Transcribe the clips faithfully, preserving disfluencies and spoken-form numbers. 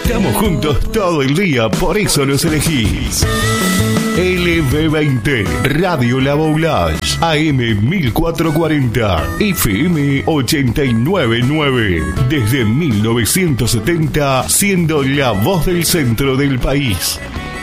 Estamos juntos todo el día, por eso nos elegís. L B veinte, Radio La Boulage, A M mil cuatrocientos cuarenta, F M ochenta y nueve punto nueve. Desde mil novecientos setenta, siendo la voz del centro del país.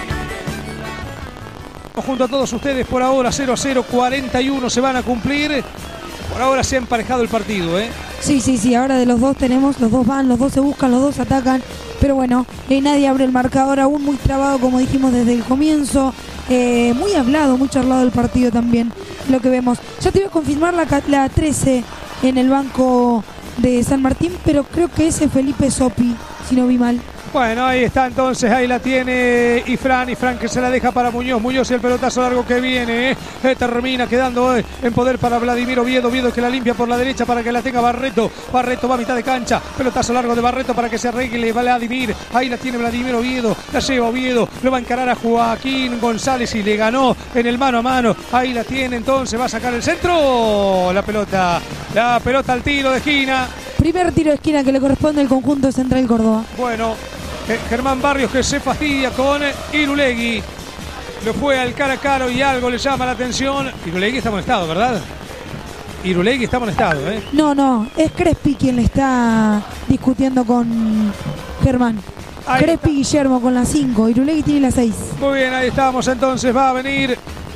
Junto a todos ustedes, por ahora cero a cero, cuarenta y uno se van a cumplir. Por ahora se ha emparejado el partido, ¿eh? Sí, sí, sí, ahora de los dos tenemos, los dos van, los dos se buscan, los dos atacan, pero bueno, eh, nadie abre el marcador aún, muy trabado como dijimos desde el comienzo, eh, muy hablado, muy charlado el partido también, lo que vemos. Ya te voy a confirmar la, la trece en el banco de San Martín, pero creo que ese es Felipe Sopi, si no vi mal. Bueno, ahí está entonces, ahí la tiene Ifrán, Ifrán que se la deja para Muñoz, Muñoz y el pelotazo largo que viene, eh, eh, termina quedando eh, en poder para Vladimir Oviedo, Oviedo que la limpia por la derecha para que la tenga Barreto, Barreto va a mitad de cancha, pelotazo largo de Barreto para que se arregle Vladimir, ahí la tiene Vladimir Oviedo, la lleva Oviedo, lo va a encarar a Joaquín González y le ganó en el mano a mano, ahí la tiene entonces, va a sacar el centro, la pelota, la pelota al tiro de esquina. Primer tiro de esquina que le corresponde al conjunto Central Córdoba. Bueno, eh, Germán Barrios que se fastidia con Irulegui. Le fue al cara a cara y algo le llama la atención. Irulegui está amonestado, ¿verdad? Irulegui está amonestado, ¿eh? No, no, es Crespi quien le está discutiendo con Germán. Ahí Crespi está. Guillermo con la cinco, Irulegui tiene la seis. Muy bien, ahí estamos entonces, va a venir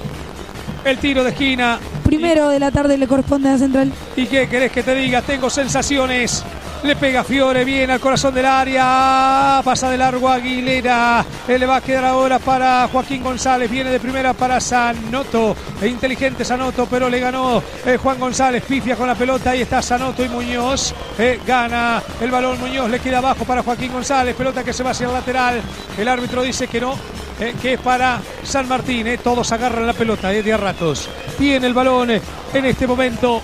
el tiro de esquina. Primero de la tarde le corresponde a Central. ¿Y qué querés que te diga? Tengo sensaciones. Le pega Fiore bien al corazón del área. Pasa de largo a Aguilera. Le va a quedar ahora para Joaquín González. Viene de primera para Sanoto. Inteligente Sanoto, pero le ganó eh, Juan González. Pifia con la pelota. Ahí está Sanoto y Muñoz. Eh, gana el balón Muñoz. Le queda abajo para Joaquín González. Pelota que se va hacia el lateral. El árbitro dice que no. Eh, que es para San Martín, eh. Todos agarran la pelota eh, de a ratos. Tiene el balón eh, en este momento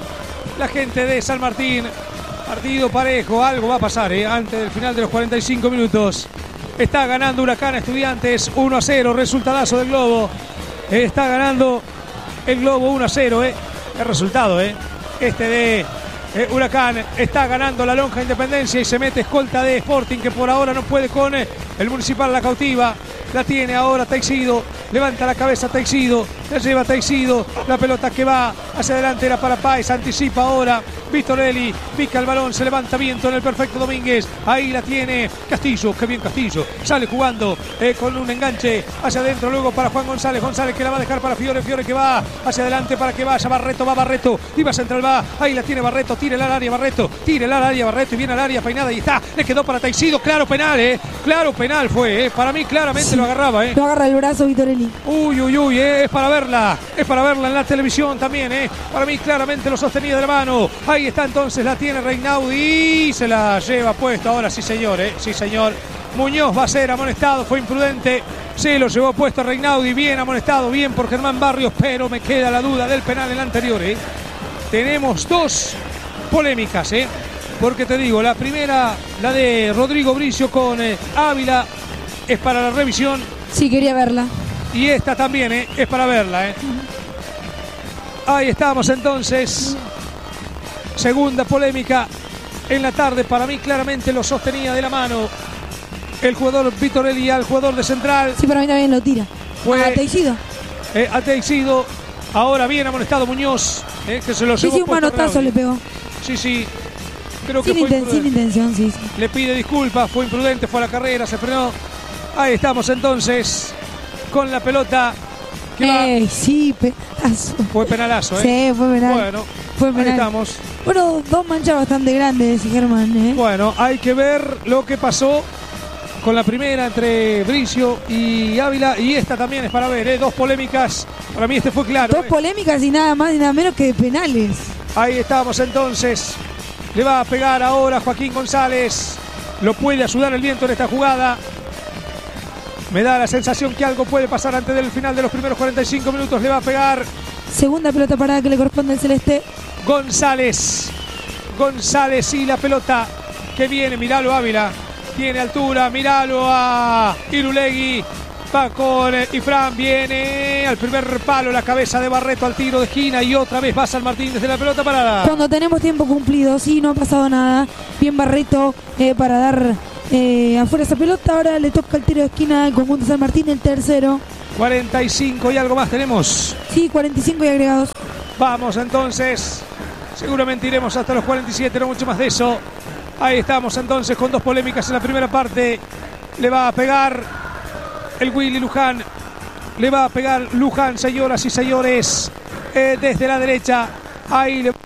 la gente de San Martín. Partido parejo, algo va a pasar eh, antes del final de los cuarenta y cinco minutos. Está ganando Huracán a Estudiantes uno a cero, resultadazo del Globo. Eh, está ganando el Globo uno a cero, eh. El resultado, eh. Este de eh, Huracán está ganando la Lonja Independencia y se mete escolta de Sporting que por ahora no puede con eh, el Municipal La Cautiva. La tiene ahora Teixido, levanta la cabeza Teixido, la lleva Teixido, la pelota que va hacia adelante era para Páez, anticipa ahora Vitorelli, pica el balón, se levanta viento en el perfecto Domínguez, ahí la tiene Castillo, qué bien Castillo, sale jugando eh, con un enganche hacia adentro, luego para Juan González, González que la va a dejar para Fiore, Fiore que va hacia adelante para que vaya Barreto, va Barreto, y va Central, va, ahí la tiene Barreto, tire al área Barreto, tire al área Barreto y viene al área peinada y está, le quedó para Teixido, claro penal, eh, claro penal fue, eh, para mí claramente sí. Lo agarraba, eh. Lo agarra el brazo Vitorelli. Uy, uy, uy, eh, es para verla, es para verla en la televisión también, eh, para mí claramente lo sostenía de la mano, ahí está entonces, la tiene Reinaudi y se la lleva puesto ahora, sí señor, eh, sí señor, Muñoz va a ser amonestado, fue imprudente, se lo llevó puesto a Reinaudi, bien amonestado, bien por Germán Barrios, pero me queda la duda del penal en el anterior, eh. Tenemos dos polémicas, eh, porque te digo, la primera, la de Rodrigo Bricio con eh, Ávila, es para la revisión. Sí, quería verla. Y esta también, eh, es para verla, eh. Ahí estamos entonces. Segunda polémica en la tarde. Para mí claramente lo sostenía de la mano el jugador Vitorelli al jugador de Central. Sí, para mí también lo tira. Fue a Teixido. Eh, a Teixido. Ahora bien amonestado Muñoz, eh, que se lo llevó. Sí, sí, un manotazo le pegó. Sí, sí. Creo sin que fue inten- sin intención, sí, sí. Le pide disculpas, fue imprudente, fue a la carrera, se frenó. Ahí estamos entonces con la pelota. Que Ey, va. sí, penalazo. Fue penalazo, ¿eh? Sí, fue penal. Bueno, fue penal. ahí estamos. Bueno, dos manchas bastante grandes, Germán, ¿eh? Bueno, hay que ver lo que pasó con la primera entre Bricio y Ávila. Y esta también es para ver, ¿eh? Dos polémicas. Para mí este fue claro. Dos ¿eh? polémicas y nada más y nada menos que penales. Ahí estamos entonces. Le va a pegar ahora Joaquín González. Lo puede ayudar el viento en esta jugada. Me da la sensación que algo puede pasar antes del final de los primeros cuarenta y cinco minutos. Le va a pegar. Segunda pelota parada que le corresponde al celeste. González. González y la pelota que viene. Miralo Ávila. Tiene altura. Miralo a Irulegui. Va con Ifrán. Viene al primer palo. La cabeza de Barreto al tiro de esquina. Y otra vez va San Martín desde la pelota parada. Cuando tenemos tiempo cumplido. Sí, no ha pasado nada. Bien Barreto eh, para dar eh, afuera esa pelota. Ahora le toca el tiro de esquina al conjunto San Martín, el tercero. cuarenta y cinco y algo más tenemos. Sí, cuarenta y cinco y agregados. Vamos entonces. Seguramente iremos hasta los cuarenta y siete, no mucho más de eso. Ahí estamos entonces con dos polémicas en la primera parte. Le va a pegar el Willy Luján. Le va a pegar Luján, señoras y señores. Eh, desde la derecha. Ahí le